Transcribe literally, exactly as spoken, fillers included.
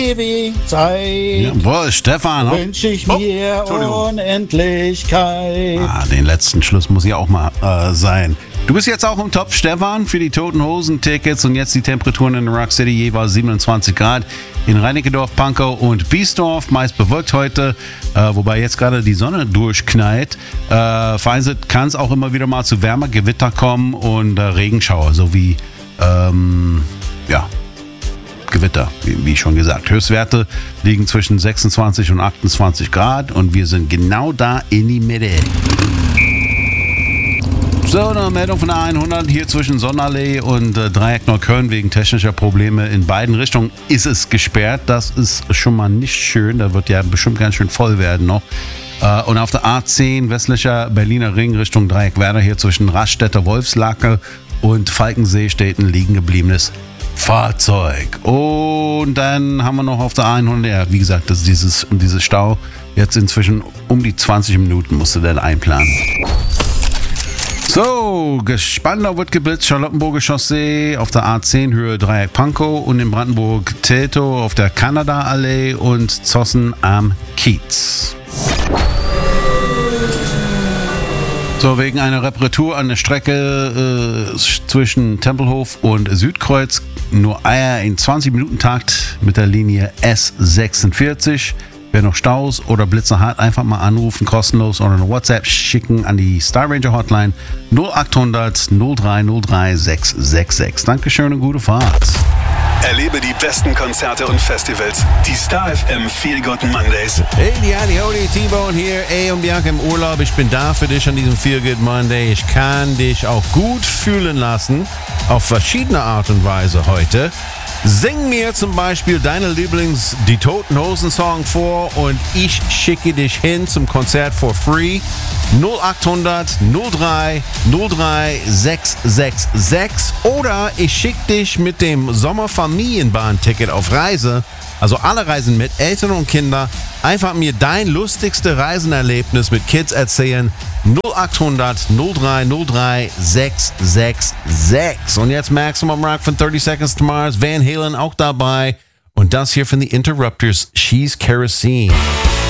ewig Zeit. Jawohl, Stefan. Wünsche ich mir oh, Unendlichkeit. Ah, den letzten Schluss muss ja auch mal äh, sein. Du bist jetzt auch im Topf, Stefan, für die Toten Hosen-Tickets und jetzt die Temperaturen in Rock City jeweils siebenundzwanzig Grad. In Reinickendorf, Pankow und Biesdorf meist bewölkt heute, äh, wobei jetzt gerade die Sonne durchknallt. Äh, vereinzelt kann es auch immer wieder mal zu wärmer Gewitter kommen und äh, Regenschauer sowie ähm, ja, Gewitter, wie, wie schon gesagt. Höchstwerte liegen zwischen sechsundzwanzig und achtundzwanzig Grad und wir sind genau da in die Mitte. So, eine Meldung von der hundert hier zwischen Sonnenallee und äh, Dreieck Neukölln wegen technischer Probleme in beiden Richtungen ist es gesperrt. Das ist schon mal nicht schön. Da wird ja bestimmt ganz schön voll werden noch. Äh, und auf der A zehn westlicher Berliner Ring Richtung Dreieck Werder hier zwischen Raststätter Wolfslacke und Falkensee steht ein liegen gebliebenes Fahrzeug. Und dann haben wir noch auf der hundert, ja, wie gesagt, das ist dieses, dieses Stau. Jetzt inzwischen um die zwanzig Minuten musst du dann einplanen. So, Spandau wird geblitzt, Charlottenburger Chaussee auf der A zehn Höhe Dreieck Pankow und in Brandenburg Teltow auf der Kanada-Allee und Zossen am Kiez. So, wegen einer Reparatur an der Strecke äh, zwischen Tempelhof und Südkreuz nur Eier in zwanzig Minuten Takt mit der Linie S sechsundvierzig. Wer noch Staus oder Blitzer hat, einfach mal anrufen, kostenlos oder eine WhatsApp schicken an die Star Ranger Hotline null acht hundert null drei null drei sechs sechs sechs. Dankeschön und gute Fahrt. Erlebe die besten Konzerte und Festivals. Die Star F M Feel Good Mondays. Hey, Diani, Hody, T-Bone hier. Ey und Bianca im Urlaub. Ich bin da für dich an diesem Feel Good Monday. Ich kann dich auch gut fühlen lassen. Auf verschiedene Art und Weise heute. Sing mir zum Beispiel deine Lieblings Die Toten Hosen Song vor und ich schicke dich hin zum Konzert for free. null acht hundert null drei null drei sechs sechs sechs oder ich schicke dich mit dem Sommerfamilienbahn-Ticket auf Reise. Also alle Reisen mit Eltern und Kindern. Einfach mir dein lustigste Reisenerlebnis mit Kids erzählen. null acht hundert null drei null drei sechs sechs sechs. Und jetzt Maximum Rock von thirty Seconds to Mars, Van Halen auch dabei. Und das hier von The Interrupters, She's Kerosene.